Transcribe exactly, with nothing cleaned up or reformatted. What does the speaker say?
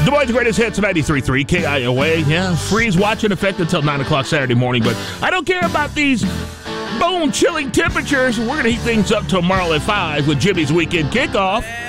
Des Moines' greatest hits, ninety-three point three K I O A. Yeah, freeze watch in effect until nine o'clock Saturday morning, but I don't care about these bone-chilling temperatures. We're going to heat things up tomorrow at five with Jimmy's Weekend Kickoff.